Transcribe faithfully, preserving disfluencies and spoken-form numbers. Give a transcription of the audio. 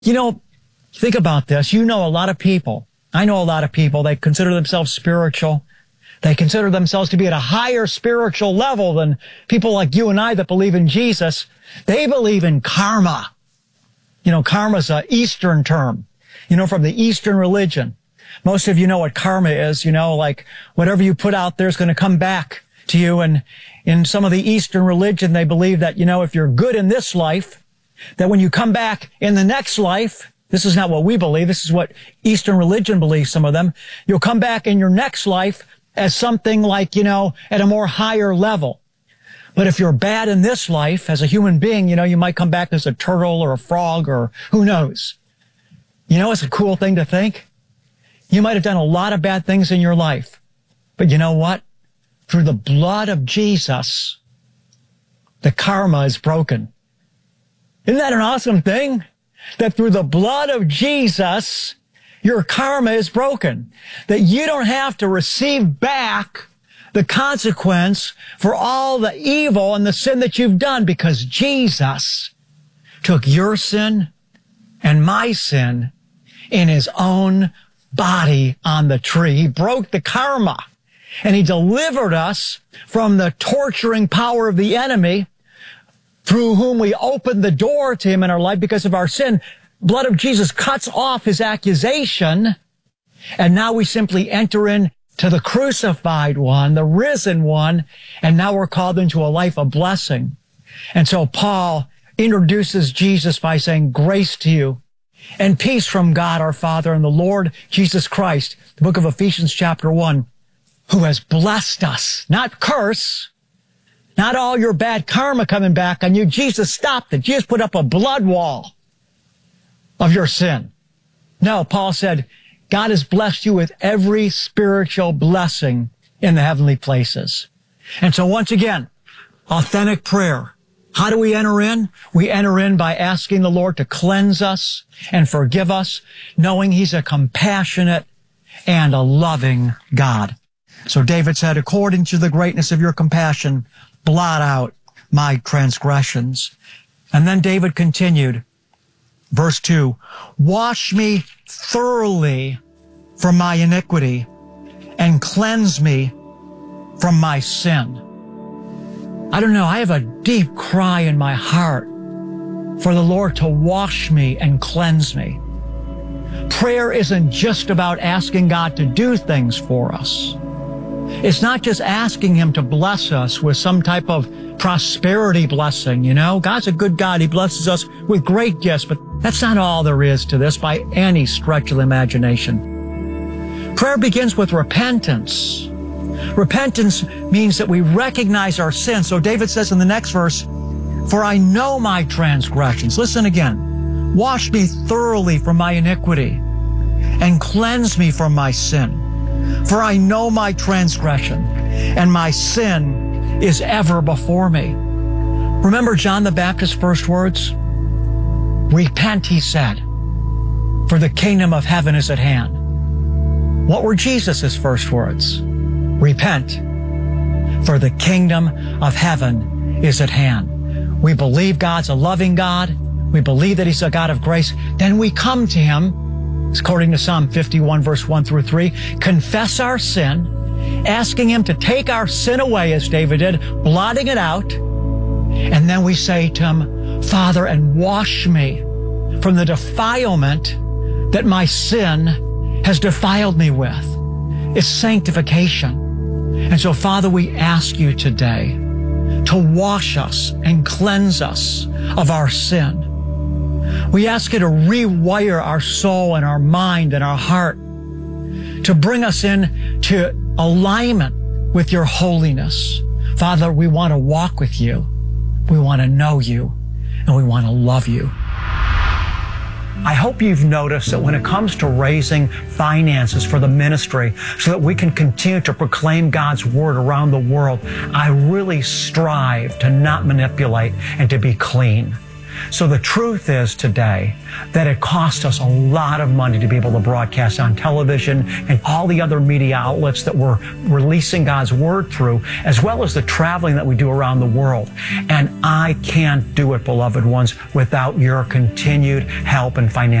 You know, think about this. You know a lot of people. I know a lot of people. They consider themselves spiritual. They consider themselves to be at a higher spiritual level than people like you and I that believe in Jesus. They believe in karma. You know, karma's an Eastern term, you know, from the Eastern religion. Most of you know what karma is, you know, like whatever you put out there is going to come back to you. And in some of the Eastern religion, they believe that, you know, if you're good in this life, that when you come back in the next life, this is not what we believe. This is what Eastern religion believes, some of them. You'll come back in your next life as something like, you know, at a more higher level. But if you're bad in this life as a human being, you know, you might come back as a turtle or a frog or who knows. You know, it's a cool thing to think. You might have done a lot of bad things in your life. But you know what? Through the blood of Jesus, the karma is broken. Isn't that an awesome thing? That through the blood of Jesus, your karma is broken. That you don't have to receive back the consequence for all the evil and the sin that you've done, because Jesus took your sin and my sin in his own body on the tree. He broke the karma and he delivered us from the torturing power of the enemy, through whom we opened the door to him in our life because of our sin. Blood of Jesus cuts off his accusation, and now we simply enter in to the crucified one, the risen one, and now we're called into a life of blessing. And so Paul introduces Jesus by saying, grace to you and peace from God our Father and the Lord Jesus Christ, the book of Ephesians chapter one, who has blessed us, not curse, not all your bad karma coming back on you. Jesus stopped it. Jesus put up a blood wall of your sin. No, Paul said, God has blessed you with every spiritual blessing in the heavenly places. And so once again, authentic prayer. How do we enter in? We enter in by asking the Lord to cleanse us and forgive us, knowing he's a compassionate and a loving God. So David said, according to the greatness of your compassion, blot out my transgressions. And then David continued, verse two, wash me thoroughly from my iniquity and cleanse me from my sin. I don't know, I have a deep cry in my heart for the Lord to wash me and cleanse me. Prayer isn't just about asking God to do things for us. It's not just asking him to bless us with some type of prosperity blessing, you know. God's a good God. He blesses us with great gifts, but that's not all there is to this by any stretch of the imagination. Prayer begins with repentance. Repentance means that we recognize our sin. So David says in the next verse, for I know my transgressions. Listen again. Wash me thoroughly from my iniquity and cleanse me from my sin. For I know my transgression, and my sin is ever before me. Remember John the Baptist's first words? Repent, he said, for the kingdom of heaven is at hand. What were Jesus' first words? Repent, for the kingdom of heaven is at hand. We believe God's a loving God. We believe that he's a God of grace. Then we come to him, according to Psalm fifty-one, verse one through three, confess our sin, asking him to take our sin away, as David did, blotting it out. And then we say to him, Father, and wash me from the defilement that my sin has defiled me with. It's sanctification. And so, Father, we ask you today to wash us and cleanse us of our sin. We ask you to rewire our soul and our mind and our heart, to bring us in to alignment with your holiness. Father, we want to walk with you. We want to know you, and we want to love you. I hope you've noticed that when it comes to raising finances for the ministry so that we can continue to proclaim God's word around the world, I really strive to not manipulate and to be clean. So the truth is today that it cost us a lot of money to be able to broadcast on television and all the other media outlets that we're releasing God's word through, as well as the traveling that we do around the world. And I can't do it, beloved ones, without your continued help and financial